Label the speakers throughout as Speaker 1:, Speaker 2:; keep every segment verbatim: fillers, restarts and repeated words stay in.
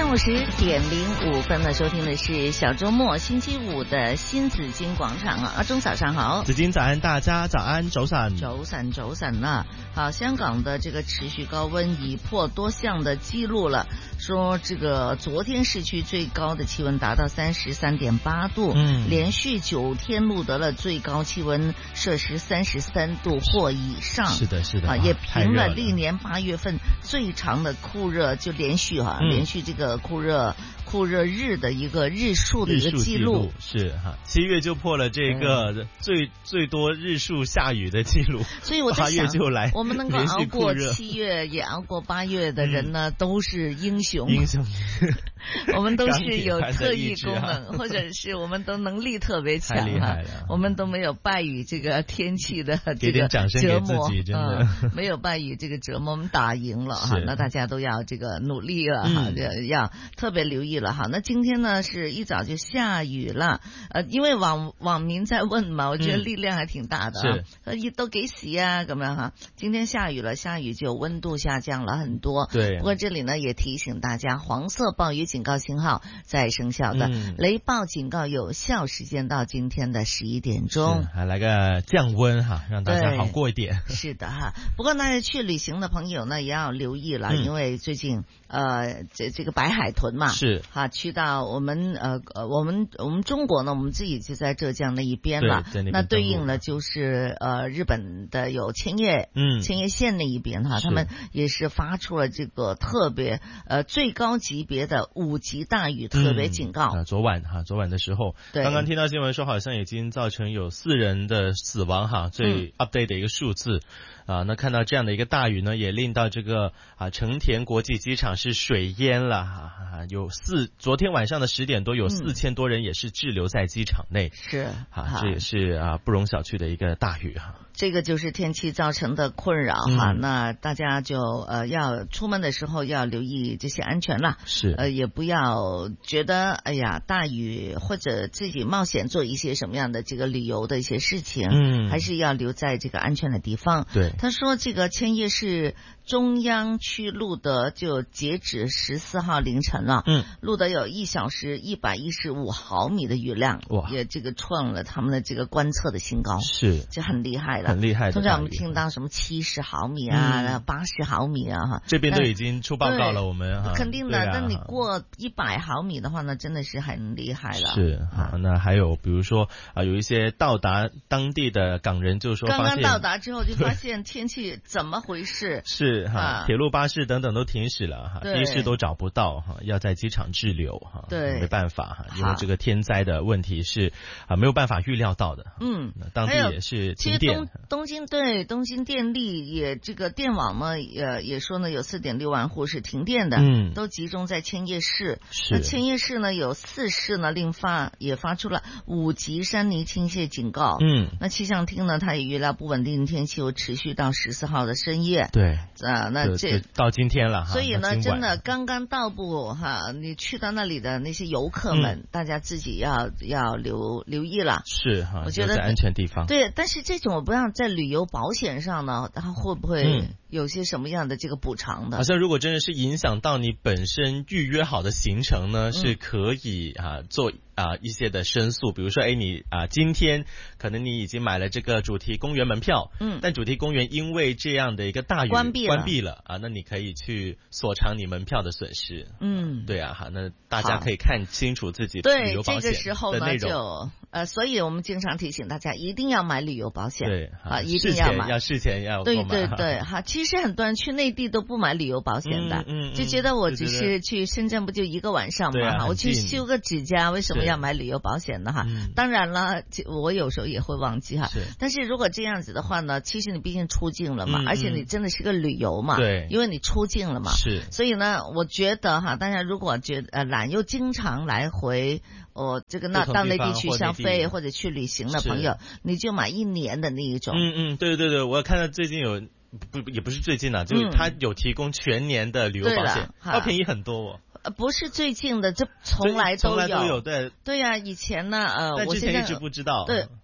Speaker 1: 上午十点零五分呢，收听的是小周末星期五的新紫金广场啊，阿中早上好，
Speaker 2: 紫金早安，大家早安，早晨，
Speaker 1: 早晨，早晨啊！好，香港的这个持续高温已破多项的记录了，说这个昨天市区最高的气温达到三十三点八度，嗯，连续九天录得了最高气温摄氏三十三度或以上，
Speaker 2: 是的，是的，
Speaker 1: 啊，也平了历年八月份最长的酷热，就连续哈、啊嗯，连续这个酷热。酷热日的一个日数的一个记录
Speaker 2: 是哈，七月就破了这个最、嗯、最多日数下雨的记录，
Speaker 1: 所以我在想，
Speaker 2: 八月就来，
Speaker 1: 我们能够熬过七月也熬过八月的人呢，嗯、都是英雄，
Speaker 2: 英雄，
Speaker 1: 我们都是有特异功能，或者是我们都能力特别强，
Speaker 2: 太厉害了，
Speaker 1: 我们都没有败于这个天气的这个折磨，
Speaker 2: 真的、
Speaker 1: 嗯、没有败于这个折磨，我们打赢了哈，那大家都要这个努力了哈、嗯，要特别留意了哈。那今天呢是一早就下雨了，呃，因为网网民在问嘛，我觉得力量还挺大的、啊，嗯、是都给洗啊，咁樣哈。今天下雨了，下雨就温度下降了很多。
Speaker 2: 对，
Speaker 1: 不過這裡呢也提醒大家，黃色暴雨警告信號在生效的、嗯，雷暴警告有效時間到今天的十一點鐘。
Speaker 2: 還來個降溫哈，讓大家好過一點。
Speaker 1: 是的哈，不過呢去旅行的朋友呢也要留意了，嗯、因為最近呃這這個白海豚嘛，
Speaker 2: 是
Speaker 1: 哈去到我們呃呃我們我們中國呢，我們自己就在浙江那一邊了，
Speaker 2: 對那，
Speaker 1: 那對應呢就是呃日本的有千葉嗯千葉縣那一邊哈，他們也是發出了這個特別呃最高級別的五級大雨特別警告。
Speaker 2: 嗯、昨晚哈昨晚的時候，剛剛聽到新聞說好像已經造成有四人的死亡哈，最 update 的一個數字。嗯、啊，那看到這樣的一個大雨呢，也令到這個啊成田國際機場是水淹了哈、啊，有四昨天晚上的十點多有四千多人也是滯留在機場內，是、嗯、啊，這也是啊不容小覷的一個大雨哈。
Speaker 1: 這個就是天氣造成的困擾哈、嗯，那大家就呃要出門的時候要留意這些安全啦，
Speaker 2: 是
Speaker 1: 呃也不要覺得哎呀大雨或者自己冒險做一些什麼樣的這個旅遊的一些事情，嗯，還是要留在這個安全的地方。
Speaker 2: 對，
Speaker 1: 他說這個千葉市中央區錄得就截止十四號凌晨了，嗯，錄得有一小時一百一十五毫米的雨量，哇，也這個創了他們的這個觀測的新高，
Speaker 2: 是
Speaker 1: 就很厲害了。
Speaker 2: 很厲害的，通
Speaker 1: 常我們聽到什麼七十毫米啊、八、嗯、十毫米啊，哈，
Speaker 2: 這邊都已經出報告了。我們哈，
Speaker 1: 肯定的。
Speaker 2: 啊、
Speaker 1: 但你過一百毫米的話呢，真的是很厲害了。
Speaker 2: 是啊，那還有比如說啊，有一些到達當地的港人就說，
Speaker 1: 剛剛到達之後就發現天氣怎麼回事？
Speaker 2: 是哈、啊，鐵路、巴士等等都停駛了哈，的士都找不到哈，要在機場滯留哈，對，沒辦法哈，因為這個天災的問題是啊沒有辦法預料到的。嗯，當地也是停電。
Speaker 1: 東京對東京電力也這個電網呢，也也說呢有四點六萬戶是停電的，嗯，都集中在千葉市。是，那千葉市呢有四市呢另發也發出了五級山泥傾瀉警告。嗯，那氣象廳呢，它也預料不穩定天氣會持續到十四號的深夜。
Speaker 2: 對，
Speaker 1: 啊，那這
Speaker 2: 到今天了哈。
Speaker 1: 所以呢，真的剛剛到埗哈，你去到那裡的那些遊客們，嗯、大家自己要要留留意了。
Speaker 2: 是哈，
Speaker 1: 我覺得
Speaker 2: 在安全地方。
Speaker 1: 對，但是這種我不知道在旅遊保險上呢，它會不會有些什麼樣的這個補償的？
Speaker 2: 好像如果真的是影響到你本身預約好的行程呢，嗯、是可以啊做啊一些的申訴，比如說，哎，你啊今天可能你已經買了這個主題公園門票，嗯，但主題公園因為這樣的一個大雨
Speaker 1: 關閉了，
Speaker 2: 關閉了啊，那你可以去索償你門票的損失。嗯，對啊，好，那大家可以看清楚自己旅遊保險的內容。對，這個時候呢
Speaker 1: 就呃，所以我們經常提醒大家一定要買旅遊保險。
Speaker 2: 對
Speaker 1: 啊，一定要買，
Speaker 2: 要事前要
Speaker 1: 對對對，哈，其實很多人去內地都不買旅遊保險的，嗯嗯，就覺得我只是去深圳不就一個晚上嘛，哈，我去修個指甲，為什麼要買旅遊保險呢？哈，當然了，我有時候也會忘記哈，但是如果這樣子的話呢，其實你畢竟出境了嘛，而且你真的是個旅遊嘛，對，因為你出境了嘛，是，所以呢，我覺得哈，大家如果覺得呃懶又經常來回。哦，這個那到內地去消費或者去旅行的朋友，你就買一年的那一種。
Speaker 2: 嗯嗯，對對對，我看到最近有不也不是最近啦、啊，就是他有提供全年的旅遊保險，要便宜很多哦。
Speaker 1: 呃，不是最近的，這從來都有。
Speaker 2: 從來都有，對。
Speaker 1: 對呀、啊，以前呢，呃，
Speaker 2: 但之前一直不知道。
Speaker 1: 對，哦。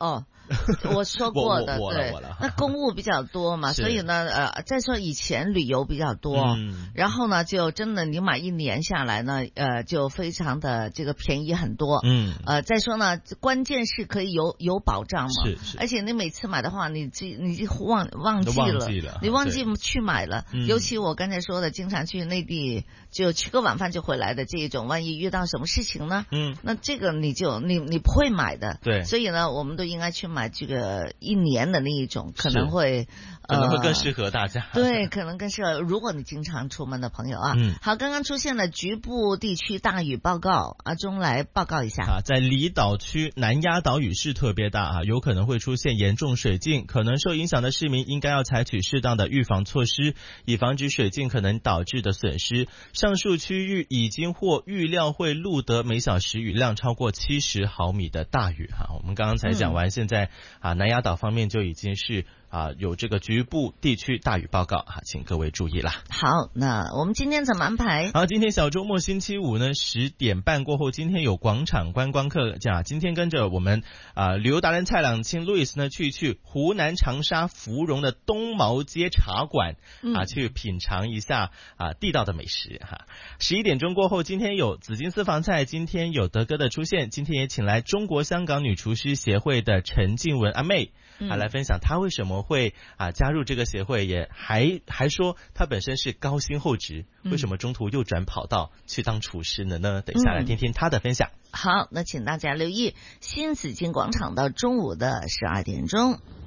Speaker 1: 我说过的，
Speaker 2: 我我
Speaker 1: 对，那公务比较多嘛，所以呢，呃，再说以前旅游比较多，嗯、然后呢，就真的你买一年下来呢，呃，就非常的这个便宜很多，嗯，呃，再说呢，关键是可以有有保障嘛，
Speaker 2: 是是，
Speaker 1: 而且你每次买的话，你记你就忘忘记了，
Speaker 2: 忘记了
Speaker 1: 你忘记去买了，尤其我刚才说的，经常去内地就吃个晚饭就回来的这一种，万一遇到什么事情呢，嗯，那这个你就你你不会买的，
Speaker 2: 对，
Speaker 1: 所以呢，我们都应该去买这个一年的那一种，可能会
Speaker 2: 可能会更适合大家。
Speaker 1: 呃、对，可能更适合如果你经常出门的朋友啊。嗯，好，刚刚出现了局部地区大雨报告，阿中来报告一下
Speaker 2: 啊，在离岛区南丫岛雨势特别大啊，有可能会出现严重水浸，可能受影响的市民应该要采取适当的预防措施，以防止水浸可能导致的损失。上述区域已经或预料会录得每小时雨量超过七十毫米的大雨哈。我们刚刚才讲完，嗯、现在啊南丫岛方面就已经是啊有这个局部地区大雨报告哈，请各位注意啦。
Speaker 1: 好，那我们今天怎么安排？
Speaker 2: 好，今天小周末星期五呢，十点半过后，今天有广场观光客讲，今天跟着我们啊旅游达人蔡朗清 Louis 呢去去湖南长沙芙蓉的东毛街茶馆啊，去品尝一下啊地道的美食哈。十一点钟过后，今天有紫金私房菜，今天有德哥的出现，今天也请来中国香港女厨师协会的陈静雯阿妹啊来分享她为什么会啊加入这个协会，也还还说她本身是高薪厚职，为什么中途又转跑道去当厨师了呢？等一下来听听她的分享。
Speaker 1: 好，那请大家留意新紫金广场到中午的十二点钟。